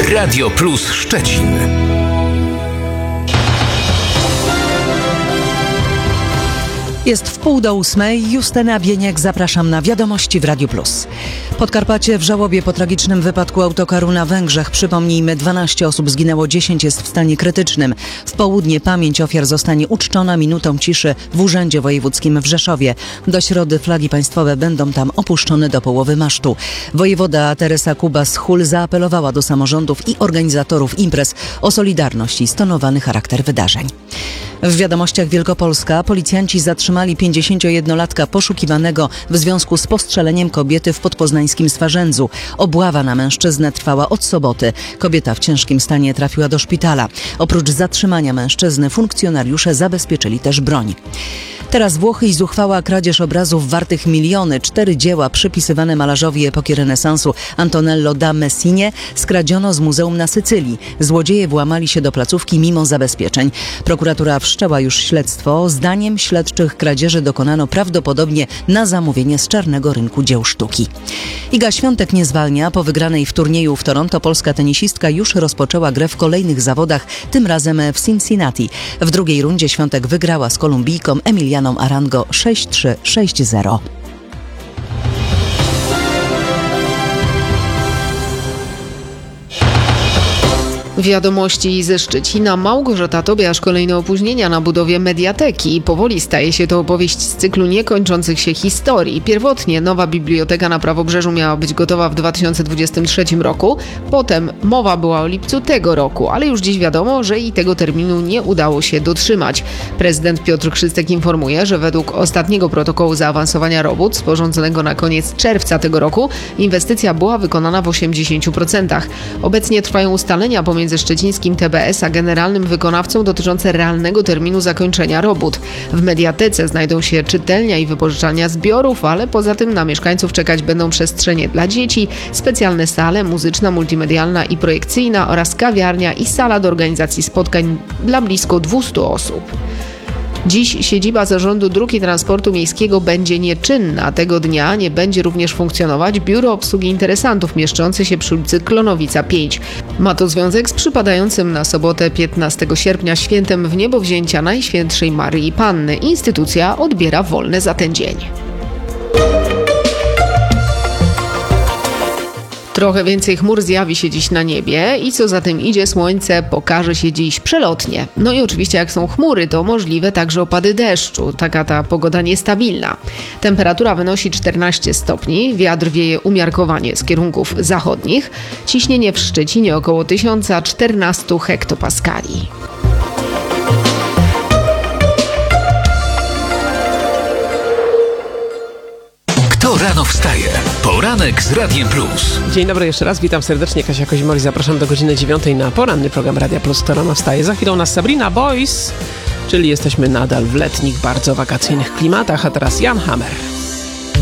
Radio Plus Szczecin. Jest 7:30. Justyna Bieniek, zapraszam na wiadomości w Radiu Plus. Podkarpacie w żałobie po tragicznym wypadku autokaru na Węgrzech. Przypomnijmy, 12 osób zginęło, 10 jest w stanie krytycznym. W południe pamięć ofiar zostanie uczczona minutą ciszy w Urzędzie Wojewódzkim w Rzeszowie. Do środy flagi państwowe będą tam opuszczone do połowy masztu. Wojewoda Teresa Kubas-Hul zaapelowała do samorządów i organizatorów imprez o solidarność i stonowany charakter wydarzeń. W wiadomościach Wielkopolska policjanci zatrzymali 51-latka poszukiwanego w związku z postrzeleniem kobiety w podpoznańskim Swarzędzu. Obława na mężczyznę trwała od soboty. Kobieta w ciężkim stanie trafiła do szpitala. Oprócz zatrzymania mężczyzny funkcjonariusze zabezpieczyli też broń. Teraz Włochy i zuchwała kradzież obrazów wartych miliony. 4 dzieła przypisywane malarzowi epoki renesansu Antonello da Messine skradziono z muzeum na Sycylii. Złodzieje włamali się do placówki mimo zabezpieczeń. Prokuratura wszczęła już śledztwo. Zdaniem śledczych kradzieży dokonano prawdopodobnie na zamówienie z czarnego rynku dzieł sztuki. Iga Świątek nie zwalnia. Po wygranej w turnieju w Toronto polska tenisistka już rozpoczęła grę w kolejnych zawodach, tym razem w Cincinnati. W drugiej rundzie Świątek wygrała z Kolumbijką Emilianą Arango 6-3, 6-0. Wiadomości ze Szczecina. Małgorzata Tobiasz. Kolejne opóźnienia na budowie mediateki. Powoli staje się to opowieść z cyklu niekończących się historii. Pierwotnie nowa biblioteka na Prawobrzeżu miała być gotowa w 2023 roku. Potem mowa była o lipcu tego roku, ale już dziś wiadomo, że i tego terminu nie udało się dotrzymać. Prezydent Piotr Chrzystek informuje, że według ostatniego protokołu zaawansowania robót sporządzonego na koniec czerwca tego roku inwestycja była wykonana w 80%. Obecnie trwają ustalenia pomiędzy szczecińskim TBS a generalnym wykonawcą dotyczące realnego terminu zakończenia robót. W mediatece znajdą się czytelnia i wypożyczalnia zbiorów, ale poza tym na mieszkańców czekać będą przestrzenie dla dzieci, specjalne sale, muzyczna, multimedialna i projekcyjna oraz kawiarnia i sala do organizacji spotkań dla blisko 200 osób. Dziś siedziba Zarządu Dróg i Transportu Miejskiego będzie nieczynna. Tego dnia nie będzie również funkcjonować biuro obsługi interesantów mieszczące się przy ulicy Klonowica 5. Ma to związek z przypadającym na sobotę 15 sierpnia świętem Wniebowzięcia Najświętszej Maryi Panny. Instytucja odbiera wolne za ten dzień. Trochę więcej chmur zjawi się dziś na niebie i co za tym idzie, słońce pokaże się dziś przelotnie. No i oczywiście jak są chmury, to możliwe także opady deszczu. Taka ta pogoda niestabilna. Temperatura wynosi 14 stopni, wiatr wieje umiarkowanie z kierunków zachodnich. Ciśnienie w Szczecinie około 1014 hektopaskali. Kto rano wstaje? Poranek z Radiem Plus. Dzień dobry jeszcze raz, witam serdecznie, Kasia Kozimok, zapraszam do godziny 9 na poranny program Radia Plus. Kto rano wstaje? Za chwilą nas Sabrina Boys, czyli jesteśmy nadal w letnich, bardzo wakacyjnych klimatach, a teraz Jan Hammer.